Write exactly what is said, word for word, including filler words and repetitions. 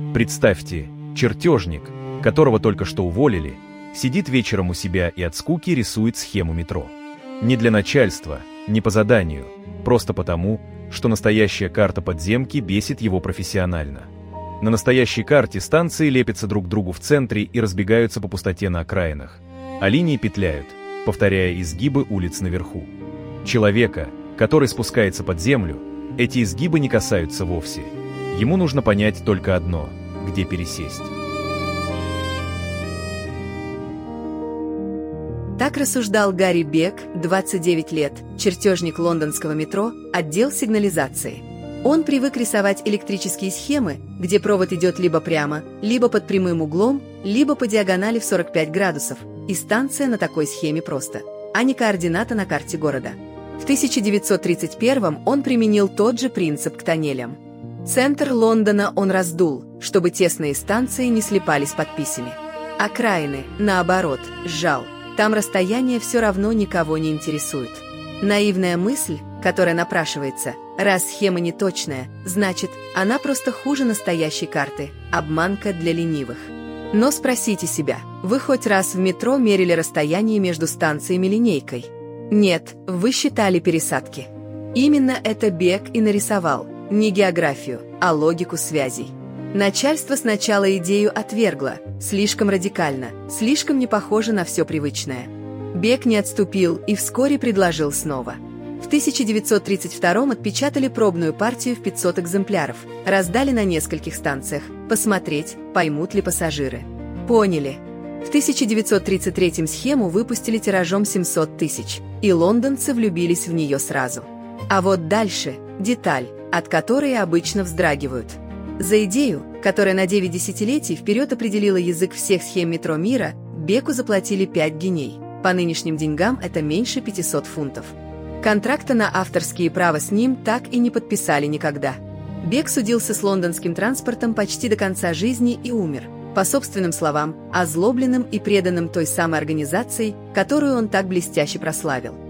Представьте, чертежник, которого только что уволили, сидит вечером у себя и от скуки рисует схему метро. Не для начальства, не по заданию, просто потому, что настоящая карта подземки бесит его профессионально. На настоящей карте станции лепятся друг к другу в центре и разбегаются по пустоте на окраинах, а линии петляют, повторяя изгибы улиц наверху. Человека, который спускается под землю, эти изгибы не касаются вовсе. Ему нужно понять только одно – где пересесть. Так рассуждал Гарри Бек, двадцать девять лет, чертежник лондонского метро, отдел сигнализации. Он привык рисовать электрические схемы, где провод идет либо прямо, либо под прямым углом, либо по диагонали в сорок пять градусов, и станция на такой схеме просто, а не координата на карте города. В тысяча девятьсот тридцать первом он применил тот же принцип к тоннелям. Центр Лондона он раздул, чтобы тесные станции не слипались подписями. Окраины, наоборот, сжал. Там расстояние все равно никого не интересует. Наивная мысль, которая напрашивается, раз схема неточная, значит, она просто хуже настоящей карты, обманка для ленивых. Но спросите себя, вы хоть раз в метро мерили расстояние между станциями линейкой? Нет, вы считали пересадки. Именно это Бек и нарисовал, не географию, а логику связей. Начальство сначала идею отвергло, слишком радикально, слишком не похоже на все привычное. Бек не отступил и вскоре предложил снова. В тысяча девятьсот тридцать втором отпечатали пробную партию в пятьсот экземпляров, раздали на нескольких станциях, посмотреть, поймут ли пассажиры. Поняли. В тысяча девятьсот тридцать третьем схему выпустили тиражом семьсот тысяч, и лондонцы влюбились в нее сразу. А вот дальше – деталь, от которой обычно вздрагивают. За идею, которая на девять десятилетий вперед определила язык всех схем метро мира, Беку заплатили пять гиней. По нынешним деньгам это меньше пятисот фунтов. Контракта на авторские права с ним так и не подписали никогда. Бек судился с лондонским транспортом почти до конца жизни и умер, по собственным словам, озлобленным и преданным той самой организацией, которую он так блестяще прославил.